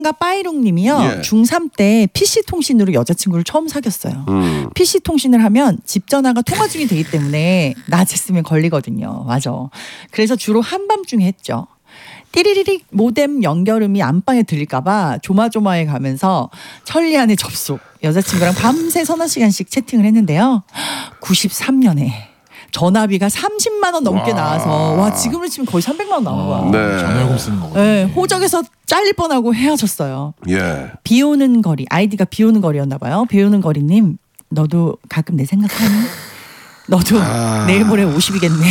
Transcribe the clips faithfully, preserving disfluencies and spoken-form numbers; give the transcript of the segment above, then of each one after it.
빠이롱님이요. 예. 중삼 때 피씨 통신으로 여자친구를 처음 사귀었어요. 음. 피씨 통신을 하면 집 전화가 통화 중이 되기 때문에 낮에 쓰면 걸리거든요. 맞아. 그래서 주로 한밤중에 했죠. 띠리리릭 모뎀 연결음이 안방에 들릴까봐 조마조마해 가면서 천리안의 접속. 여자친구랑 밤새 서너 시간씩 채팅을 했는데요. 구십삼 년에 전화비가 삼십만 원 넘게 와. 나와서 와 지금으로 치면 거의 삼백만 원 나온 거야. 네. 전화요금 쓰는 거거든요. 네, 호적에서 잘릴 뻔하고 헤어졌어요. 예. 비 오는 거리, 아이디가 비 오는 거리였나 봐요. 비 오는 거리님, 너도 가끔 내 생각하니? 너도 아. 내일 모레 오십이겠네.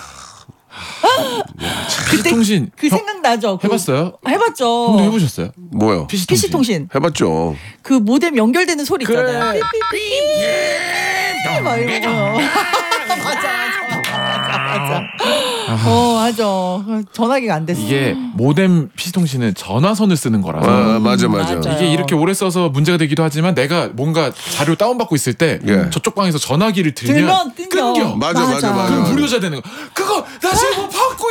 그때 피씨통신 그 생각나죠? 그- 해봤어요? 해봤죠. 형도 해보셨어요? 뭐요? 피씨통신. 피씨 통신. 해봤죠. 그 모뎀 연결되는 소리 있잖아요. 그래. 삐삐삐 막 이런 거. 맞아, 맞아, 맞아, 맞아. 어, 맞아. 전화기가 안 됐어. 이게 모뎀 피씨통신은 전화선을 쓰는 거라서 아, 맞아, 맞아. 맞아요. 이게 이렇게 오래 써서 문제가 되기도 하지만 내가 뭔가 자료 다운받고 있을 때 예. 저쪽 방에서 전화기를 들면 들면 끊겨. 끊겨. 맞아, 맞아, 맞아. 그럼 무료자 되는 거. 그거 나 지금 뭐 받고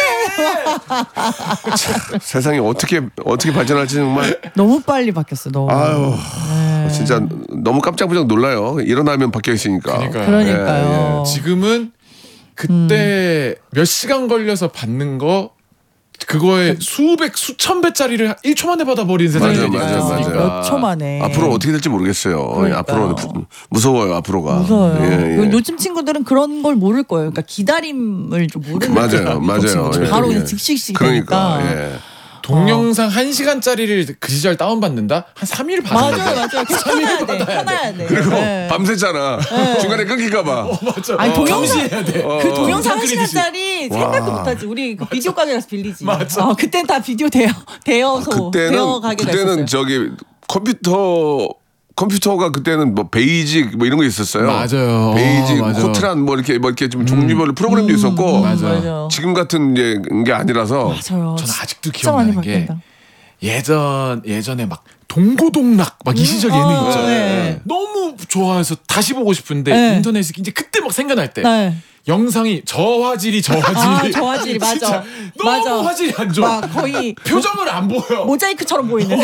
있는데. 세상이 어떻게 어떻게 발전할지 정말. 너무 빨리 바뀌었어. 너무. 아유, 네. 진짜 너무 깜짝부짝 놀라요. 일어나면 바뀌어 있으니까. 그러니까요. 그러니까요. 지금은 그때 음. 몇 시간 걸려서 받는 거 그거에 수백 수천 배짜리를 일 초 만에 받아버리는 세상이 맞아, 되니까. 맞아, 맞아. 몇 초 만에. 앞으로 어떻게 될지 모르겠어요. 그러니까요. 앞으로는 부- 무서워요. 앞으로가. 무서워요. 예, 예. 요즘 친구들은 그런 걸 모를 거예요. 그러니까 기다림을 좀 모르는 맞아요, 거예요. 맞아요. 예, 바로 예. 그냥 즉시씩 그러니까. 되니까. 예. 동영상 한 시간짜리를 그 시절 다운받는다? 한 삼 일 받았는데. 맞아요, 맞아요. 계속 켜놔야 돼. 켜놔야 돼. 그리고 네. 밤새잖아. 중간에 끊길까봐. 맞아. 아니 어, 동영상 감시해야 돼. 어. 그 동영상 한 끊이듯이. 시간짜리 와. 생각도 못하지. 우리 그 비디오 가게 가서 빌리지. 맞아. 어, 그때는 다 비디오 대여 대여소 대여 그때는 가게가 그때는 있었어요. 저기 컴퓨터 컴퓨터가 그때는 뭐 베이직 뭐 이런 거 있었어요. 맞아요. 베이직, 어, 맞아. 코트란 뭐 이렇게 뭐 이렇게 좀 종류별로 프로그램도 있었고. 음, 맞아. 맞아요. 지금 같은 이제 게 아니라서. 맞아요. 저는 아직도 진짜 많이 기억나는 게 바뀐다. 예전 예전에 막 동고동락 막 이 시절 예능 어, 있죠. 네. 너무 좋아해서 다시 보고 싶은데 네. 인터넷에 이제 그때 막 생각날 때 네. 영상이 저화질이 저화질이 아, 저화질이, 맞아. 진짜 너무 맞아. 화질이 안 좋아. 막 거의 표정을 안 보여. 모자이크처럼 보이는.